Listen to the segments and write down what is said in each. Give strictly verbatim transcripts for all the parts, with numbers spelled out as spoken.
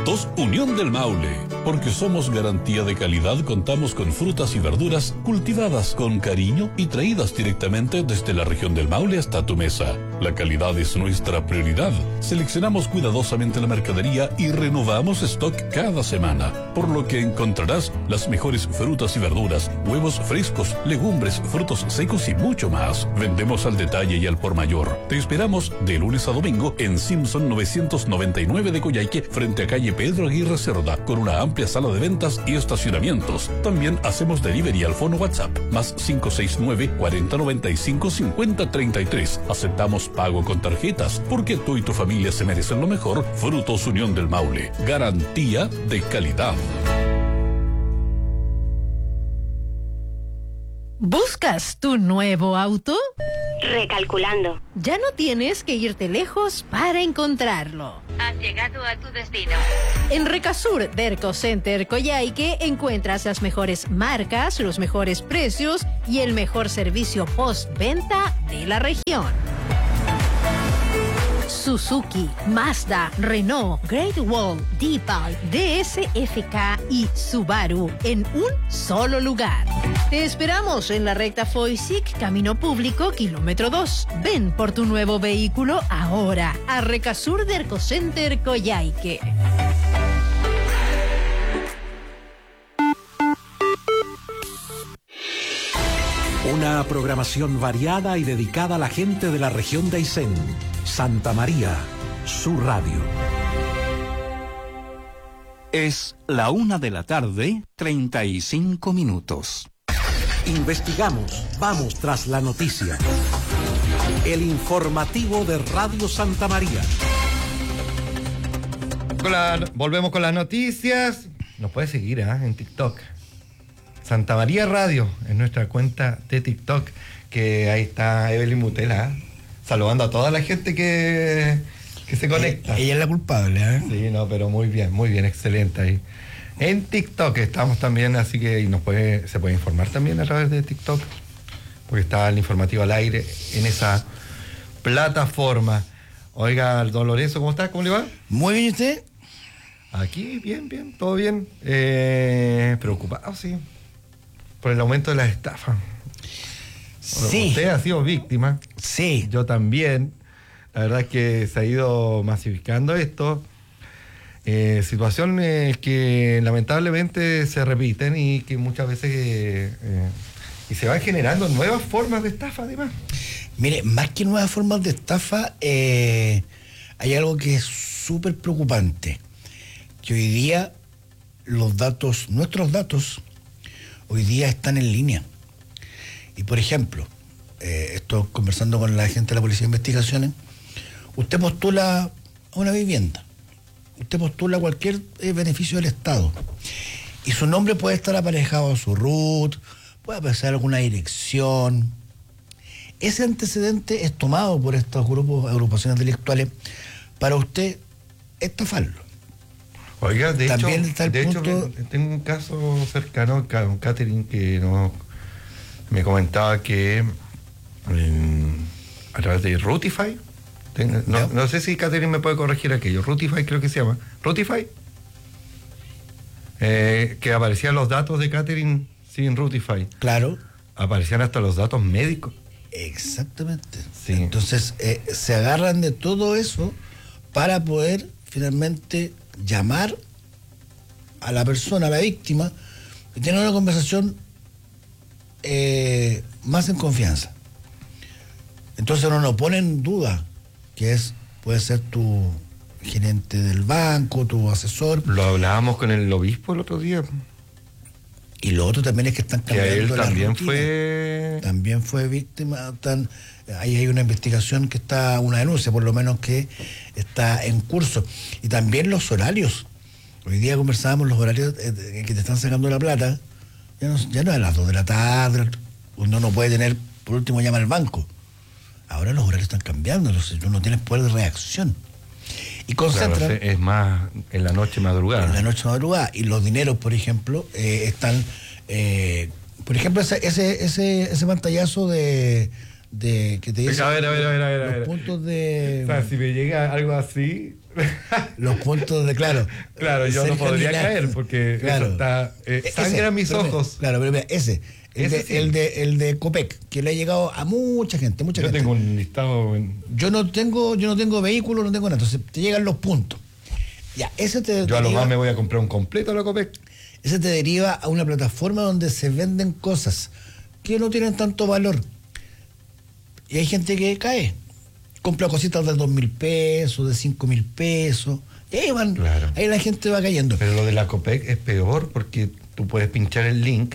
Frutos Unión del Maule. Porque somos garantía de calidad, contamos con frutas y verduras cultivadas con cariño y traídas directamente desde la región del Maule hasta tu mesa. La calidad es nuestra prioridad. Seleccionamos cuidadosamente la mercadería y renovamos stock cada semana, por lo que encontrarás las mejores frutas y verduras, huevos frescos, legumbres, frutos secos y mucho más. Vendemos al detalle y al por mayor. Te esperamos de lunes a domingo en Simpson novecientos noventa y nueve de Coyhaique, frente a calle Pedro Aguirre Cerda, con una amplia sala de ventas y estacionamientos. También hacemos delivery al fono WhatsApp, más cinco seis nueve, cuarenta noventa y cinco, cincuenta treinta y tres. Aceptamos pago con tarjetas, porque tú y tu familia se merecen lo mejor. Frutos Unión del Maule, garantía de calidad. ¿Buscas tu nuevo auto? Recalculando. Ya no tienes que irte lejos para encontrarlo. Has llegado a tu destino. En Recasur Derco Center Coyhaique encuentras las mejores marcas, los mejores precios y el mejor servicio postventa de la región. Suzuki, Mazda, Renault, Great Wall, Deepal, D S F K y Subaru en un solo lugar. Te esperamos en la recta Foisic, Camino Público, kilómetro dos. Ven por tu nuevo vehículo ahora a Recasur Derco Center Coyhaique. Una programación variada y dedicada a la gente de la región de Aysén. Santa María, su radio. Es la una de la tarde, treinta y cinco minutos. Investigamos, vamos tras la noticia. El informativo de Radio Santa María. Hola, volvemos con las noticias. Nos puede seguir ¿eh? en TikTok. Santa María Radio, en nuestra cuenta de TikTok, que ahí está Evelyn Mutela, ¿eh? saludando a toda la gente que, que se conecta. Ella es la culpable, ¿eh? Sí, no, pero muy bien, muy bien, excelente ahí. En TikTok estamos también, así que y nos puede, se puede informar también a través de TikTok, porque está el informativo al aire en esa plataforma. Oiga, don Lorenzo, ¿cómo está? ¿Cómo le va? Muy bien, ¿y usted? Aquí, bien, bien, todo bien. Eh, preocupado, sí, por el aumento de las estafas. Sí. Usted ha sido víctima. Sí. Yo también. La verdad es que se ha ido masificando esto. Eh, situaciones que lamentablemente se repiten y que muchas veces eh, eh, y se van generando nuevas formas de estafa además. Mire, más que nuevas formas de estafa, eh, hay algo que es súper preocupante, que hoy día los datos, nuestros datos, hoy día están en línea. Y por ejemplo, eh, estoy conversando con la gente de la Policía de Investigaciones, usted postula a una vivienda, usted postula cualquier eh, beneficio del Estado, y su nombre puede estar aparejado a su R U T, puede aparecer alguna dirección. Ese antecedente es tomado por estos grupos, agrupaciones delictuales, para usted estafarlo. Oiga, de También hecho, está el de punto... hecho, tengo un caso cercano, un catering que no, me comentaba que eh, a través de Rutify, ten, no, no sé si Catherine me puede corregir aquello, Rutify creo que se llama, Rutify, eh, que aparecían los datos de Catherine sin Rutify. Claro. Aparecían hasta los datos médicos. Exactamente. Sí. Entonces, eh, se agarran de todo eso para poder finalmente llamar a la persona, a la víctima, y tener una conversación eh, más en confianza. Entonces uno no pone en duda que es, puede ser tu gerente del banco, tu asesor. Lo hablábamos con el obispo el otro día. Y lo otro también es que están cambiando que él la también rutina. fue también fue víctima. Tan, ahí hay una investigación que está, una denuncia por lo menos que está en curso. Y también los horarios. Hoy día conversábamos los horarios eh, que te están sacando la plata. Ya no, ya no es a las dos de la tarde. Uno no puede tener, por último llama al banco. Ahora los horarios están cambiando, entonces tú no tienes poder de reacción. Y concentran... Claro, es más en la noche madrugada. En la noche madrugada. Y los dineros, por ejemplo, eh, están... Eh, por ejemplo, ese, ese, ese, ese pantallazo de, de que te dice a ver, a ver, a ver, a ver, a ver. los puntos de... O sea, si me llega algo así... los puntos de, claro... Claro, yo no podría caer porque claro. eso está... Eh, sangra mis pero ojos. Mira, claro, pero mira, ese... El, ese de, sí. el, de, el de Copec, que le ha llegado a mucha gente, mucha Yo gente. tengo un listado... En... Yo no tengo yo no tengo vehículo, no tengo nada. Entonces te llegan los puntos. Ya, ese te Yo a lo deriva, más me voy a comprar un completo a la Copec. ese te deriva a una plataforma donde se venden cosas que no tienen tanto valor. Y hay gente que cae. Compra cositas de dos mil pesos, de cinco mil pesos. Y ahí van, Claro. ahí la gente va cayendo. Pero lo de la Copec es peor porque tú puedes pinchar el link.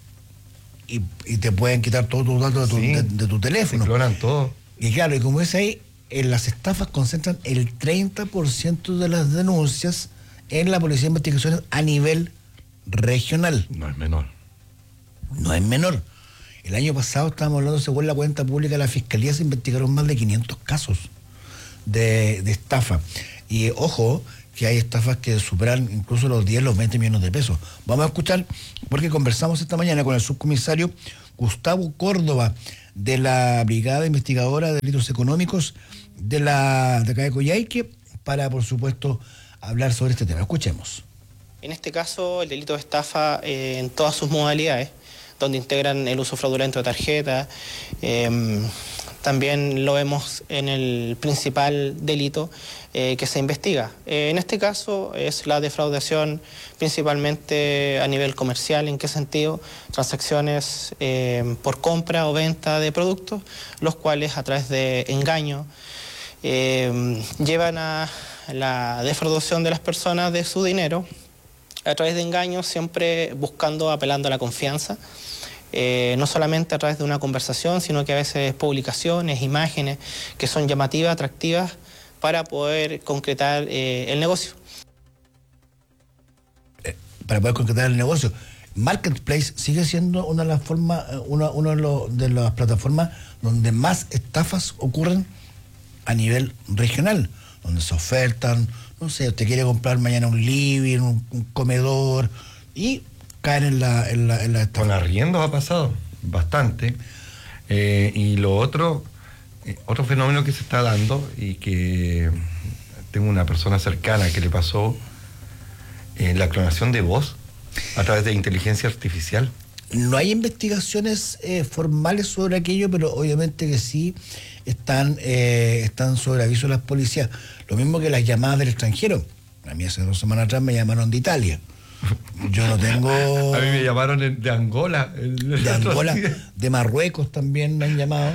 Y, y te pueden quitar todos tus datos de tu, Sí. de, de tu teléfono. Se clonan todo. Y claro, y como es ahí, en las estafas concentran el treinta por ciento de las denuncias en la Policía de Investigaciones a nivel regional. No es menor. No es menor. El año pasado, estábamos hablando, según la cuenta pública de la Fiscalía, se investigaron más de quinientos casos de, de estafa. Y ojo, que hay estafas que superan incluso los diez, los veinte millones de pesos. Vamos a escuchar, porque conversamos esta mañana con el subcomisario Gustavo Córdoba, de la Brigada Investigadora de Delitos Económicos de la de acá de Coyhaique, para, por supuesto, hablar sobre este tema. Escuchemos. En este caso, el delito de estafa eh, en todas sus modalidades, donde integran el uso fraudulento de tarjeta, eh, también lo vemos en el principal delito eh, que se investiga. Eh, en este caso es la defraudación principalmente a nivel comercial. ¿En qué sentido? Transacciones eh, por compra o venta de productos, los cuales a través de engaño eh, llevan a la defraudación de las personas de su dinero a través de engaños, siempre buscando, apelando a la confianza. Eh, no solamente a través de una conversación, sino que a veces publicaciones, imágenes que son llamativas, atractivas, para poder concretar eh, el negocio. Eh, para poder concretar el negocio. Marketplace sigue siendo una de las formas, una, una de, los, de las plataformas donde más estafas ocurren a nivel regional, donde se ofertan, no sé, usted quiere comprar mañana un living, un, un comedor, y caen en la, en la, en la estafa. Con arriendos ha pasado bastante. Eh, y lo otro, eh, otro fenómeno que se está dando y que tengo una persona cercana que le pasó, eh, la clonación de voz a través de inteligencia artificial. No hay investigaciones eh, formales sobre aquello, pero obviamente que sí están, eh, están sobre aviso de las policías. Lo mismo que las llamadas del extranjero. A mí hace dos semanas atrás me llamaron de Italia. Yo no tengo... A mí me llamaron de Angola. El, de Angola, de Marruecos también me han llamado.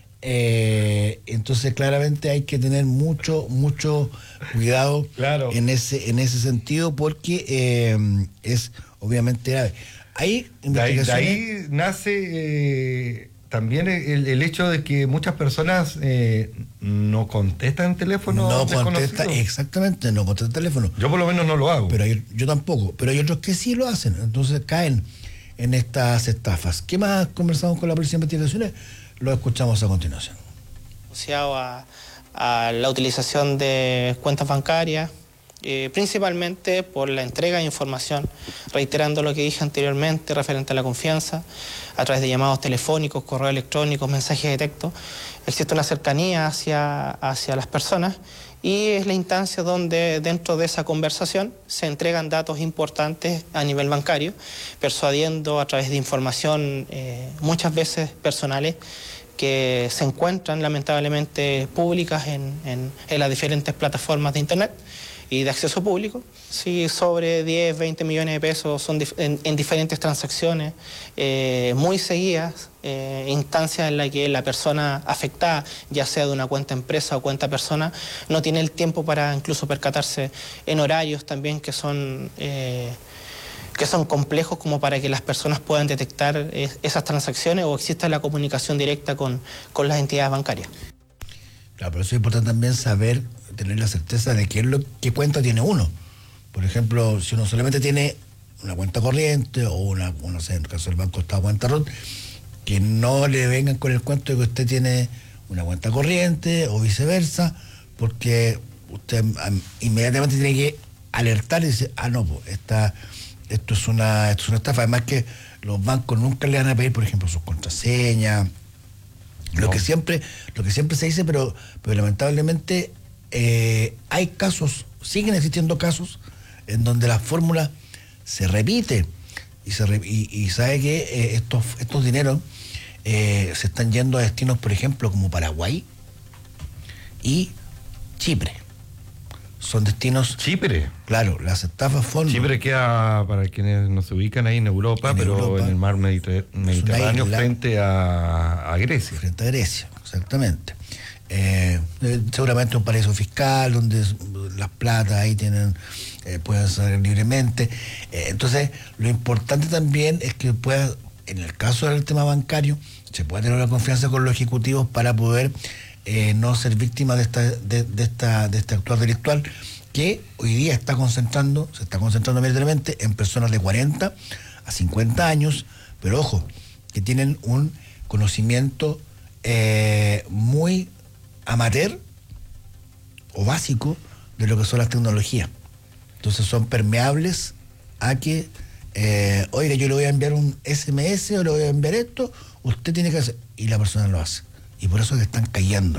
Eh, entonces claramente hay que tener mucho, mucho cuidado claro. en ese, en ese sentido, porque eh, es obviamente grave. Hay investigaciones... De ahí, de ahí nace eh, también el, el hecho de que muchas personas eh, no contestan teléfono. No contesta, exactamente, no contesta el teléfono. Yo por lo menos no lo hago. Pero hay, yo tampoco, pero hay otros que sí lo hacen, entonces caen en estas estafas. ¿Qué más conversamos con la Policía de Investigaciones? Lo escuchamos a continuación. Asociado a, a la utilización de cuentas bancarias, eh, principalmente por la entrega de información, reiterando lo que dije anteriormente referente a la confianza, a través de llamados telefónicos, correos electrónicos, mensajes de texto. Existe una cercanía hacia, hacia las personas y es la instancia donde dentro de esa conversación se entregan datos importantes a nivel bancario, persuadiendo a través de información eh, muchas veces personales que se encuentran lamentablemente públicas en, en, en las diferentes plataformas de internet y de acceso público. Sí, sobre diez, veinte millones de pesos son dif en, en diferentes transacciones eh, muy seguidas, eh, instancias en las que la persona afectada, ya sea de una cuenta empresa o cuenta persona, no tiene el tiempo para incluso percatarse en horarios también que son, eh, que son complejos como para que las personas puedan detectar eh, esas transacciones o exista la comunicación directa con, con las entidades bancarias. Claro, pero eso es importante también saber, tener la certeza de qué, es lo, qué cuenta tiene uno. Por ejemplo, si uno solamente tiene una cuenta corriente o una, no sé, en el caso del banco está cuenta R O T, que no le vengan con el cuento de que usted tiene una cuenta corriente o viceversa, porque usted um, inmediatamente tiene que alertar y decir, ah, no, pues, esta, esto, es una, esto es una estafa. Además que los bancos nunca le van a pedir, por ejemplo, sus contraseñas, Lo No. que siempre, lo que siempre se dice, pero, pero lamentablemente eh, hay casos, siguen existiendo casos en donde la fórmula se repite y se re- y, y sabe que eh, estos, estos dineros eh, se están yendo a destinos, por ejemplo, como Paraguay y Chipre. Son destinos. Chipre. Claro, las estafas fondos. Chipre queda, para quienes no se ubican ahí, en Europa, En pero Europa. en el mar Mediter- Mediterráneo, isla. frente a, a Grecia. Frente a Grecia, exactamente. Eh, eh, seguramente un paraíso fiscal donde s- las platas ahí tienen eh, pueden salir libremente. Eh, entonces, lo importante también es que pueda, en el caso del tema bancario, se pueda tener una confianza con los ejecutivos para poder eh, no ser víctima de esta, de, de esta, de este actuar delictual que hoy día está concentrando, se está concentrando mayoritariamente en personas de cuarenta a cincuenta años, pero ojo, que tienen un conocimiento eh, muy amateur o básico de lo que son las tecnologías. Entonces son permeables a que, eh, oiga, yo le voy a enviar un ese eme ese o le voy a enviar esto, usted tiene que hacer, y la persona lo hace. Y por eso es que están cayendo.